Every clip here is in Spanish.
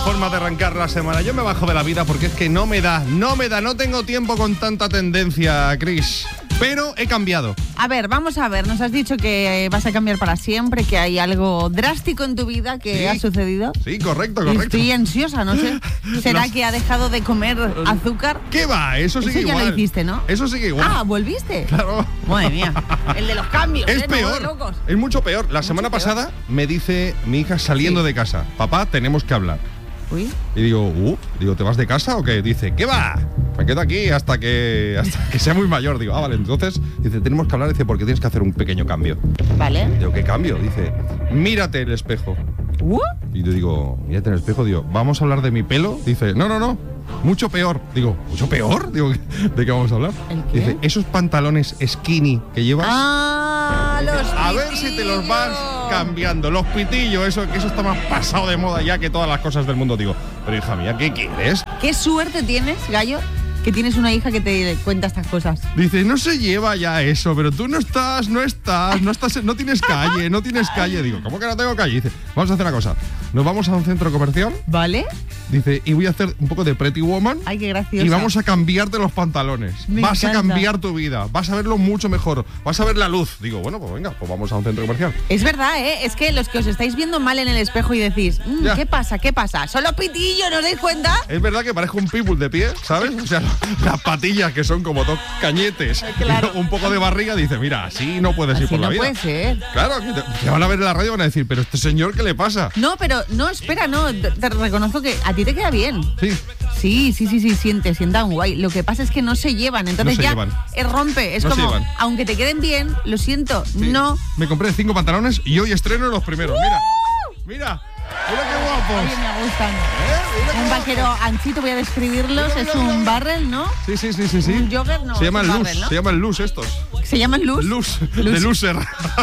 forma de arrancar la semana. Yo me bajo de la vida porque es que no tengo tiempo con tanta tendencia, Chris. Pero he cambiado. A ver, vamos a ver. Nos has dicho que vas a cambiar para siempre, que hay algo drástico en tu vida que ha sucedido. Sí, correcto. Estoy ansiosa, no sé. ¿Será que ha dejado de comer azúcar? ¿Qué va? Eso sigue igual. Eso ya lo hiciste, ¿no? Eso sigue igual. Ah, ¿volviste? Claro. Madre mía. El de los cambios. Es peor. No, de locos. Es mucho peor. La semana pasada me dice mi hija saliendo de casa: papá, tenemos que hablar. Uy. Y digo, ¿te vas de casa o qué? Dice, ¿qué va? Me quedo aquí hasta que sea muy mayor. Digo, vale, entonces, dice, tenemos que hablar, dice, porque tienes que hacer un pequeño cambio. Vale. Digo, ¿qué cambio? Dice, mírate el espejo. Y yo digo, mírate en el espejo, digo, ¿vamos a hablar de mi pelo? Dice, no, mucho peor. Digo, ¿mucho peor? Digo, ¿de qué vamos a hablar? ¿El qué? Dice, esos pantalones skinny que llevas. Los a ver si te los vas cambiando. Los pitillos, eso está más pasado de moda ya que todas las cosas del mundo. Digo, pero hija mía, ¿qué quieres? ¿Qué suerte tienes, Gallo, que tienes una hija que te cuenta estas cosas? Dice, no se lleva ya eso, pero tú no tienes calle. Digo, ¿cómo que no tengo calle? Dice, vamos a hacer una cosa. Nos vamos a un centro comercial. ¿Vale? Dice, y voy a hacer un poco de Pretty Woman. Ay, qué graciosa. Y vamos a cambiarte los pantalones. Vas a cambiar tu vida. Vas a verlo mucho mejor. Vas a ver la luz. Digo, bueno, pues venga, pues vamos a un centro comercial. Es verdad, ¿eh? Es que los que os estáis viendo mal en el espejo y decís, ¿qué pasa? ¿Solo pitillo? ¿No os dais cuenta? Es verdad que parezco un pitbull de pie, ¿sabes? O sea, las patillas que son como dos cañetes. Claro. Y un poco de barriga, dice, mira, así no puedes ir por la vida. Así no puede ser. Claro, te van a ver en la radio y van a decir, pero este señor, ¿qué le pasa? No, pero no, espera, no. Te reconozco que a ti te queda bien. Sí. Sí, sientan guay. Lo que pasa es que no se llevan, entonces no se ya llevan. Rompe. Es no como, se llevan. aunque te queden bien, lo siento, Sí. no. Me compré 5 pantalones y hoy estreno los primeros. Mira qué guapos. Oye, me gustan. Mira qué Un vaquero anchito, voy a describirlos. Es un barrel, ¿no? Sí. Un jogger, no. Se llaman es un luz, barrel, ¿no? se llaman luz estos. ¿Se llaman luz? Luz, de loser.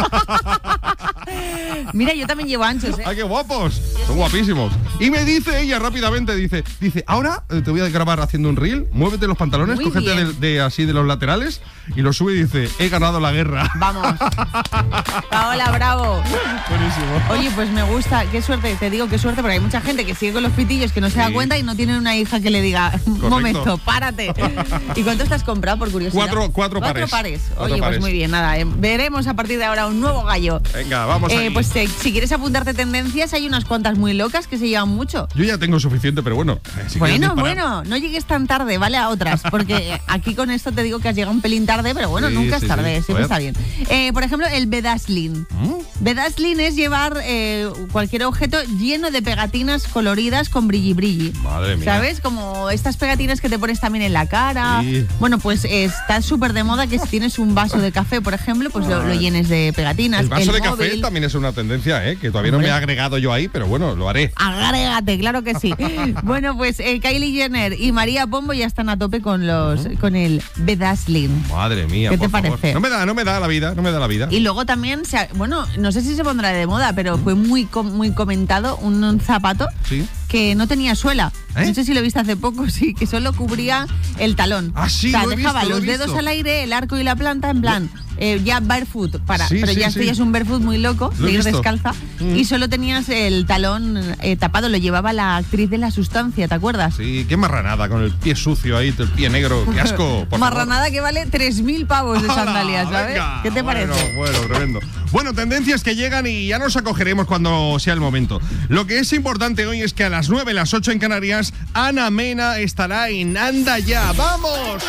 Mira, yo también llevo anchos, ¿eh? ¡Ay, qué guapos! Son guapísimos. Y me dice ella rápidamente, dice, ahora te voy a grabar haciendo un reel, muévete los pantalones, Muy cógete bien. así de los laterales y lo sube y dice, he ganado la guerra. Vamos. Paola, bravo. Buenísimo. Oye, pues me gusta. Qué suerte, te digo qué suerte, porque hay mucha gente que sigue con los pitillos que no se da cuenta y no tiene una hija que le diga, un momento, párate. ¿Y cuántos te has comprado, por curiosidad? Cuatro pares. Oye, pues muy bien, nada. Veremos a partir de ahora un nuevo gallo. Venga, vamos ahí. Pues si quieres apuntarte tendencias, hay unas cuantas muy locas que se llevan mucho. Yo ya tengo suficiente, pero bueno. Bueno, no llegues tan tarde, ¿vale? A otras, porque aquí con esto te digo que has llegado un pelín tarde, pero bueno, nunca es tarde, siempre está bien. Por ejemplo, el bedazzling. Bedazzling es llevar cualquier objeto lleno de pegatinas coloridas con brilli. Madre mía. ¿Sabes? Como estas pegatinas que te pones también en la cara. Sí. Bueno, pues está súper de moda que si tienes un vaso de café, por ejemplo, pues lo llenes de pegatinas. El vaso de móvil. café también es una tendencia, que todavía no me he agregado yo ahí, pero bueno, lo haré. Agrégate, claro que sí. Bueno, pues Kylie Jenner y María Pombo ya están a tope con el bedazzling. Madre mía, ¿Qué por te favor. parece? No me da la vida. Y luego también, no sé si se pondrá de moda, pero fue muy comentado un zapato que no tenía suela. No sé si lo viste hace poco, sí, que solo cubría el talón. Ah, sí, o sea, lo he dejaba visto, los dedos al aire, el arco y la planta en plan... ya barefoot, pero ya esto ya es un barefoot muy loco, de ir descalza, y solo tenías el talón tapado, lo llevaba la actriz de La Sustancia, ¿te acuerdas? Sí, qué marranada, con el pie sucio ahí, el pie negro, qué asco. Marranada que vale 3.000 pavos de sandalias, ¿sabes? Venga, ¿Qué te parece? Bueno, tremendo. Bueno, tendencias que llegan y ya nos acogeremos cuando sea el momento. Lo que es importante hoy es que a las 9, las 8 en Canarias, Ana Mena estará en Anda Ya. ¡Vamos!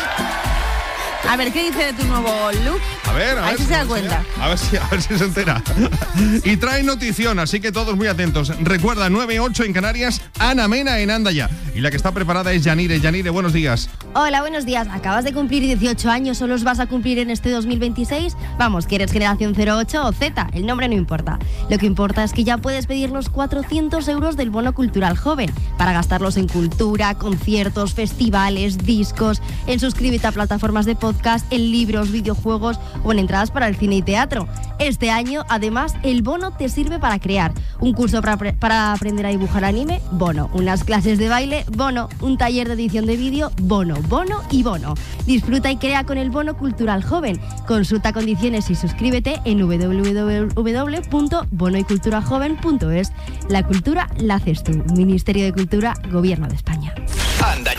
A ver, ¿qué dice de tu nuevo look? A ver si se da cuenta. A ver si se entera. Y trae notición, así que todos muy atentos. Recuerda, 9-8 en Canarias, Ana Mena en Anda Ya. Y la que está preparada es Yanire. Yanire, buenos días. Hola, buenos días. ¿Acabas de cumplir 18 años o los vas a cumplir en este 2026? Vamos, que eres generación 08 o Z, el nombre no importa. Lo que importa es que ya puedes pedir los 400 euros del bono cultural joven para gastarlos en cultura, conciertos, festivales, discos, en suscríbete a plataformas de podcast, en libros, videojuegos o en entradas para el cine y teatro. Este año, además, el bono te sirve para crear un curso para aprender a dibujar anime, bono, unas clases de baile, bono, un taller de edición de vídeo, bono, Bono y Bono. Disfruta y crea con el Bono Cultural Joven. Consulta condiciones y suscríbete en www.bonoyculturajoven.es. La cultura la haces tú. Ministerio de Cultura, Gobierno de España. Anda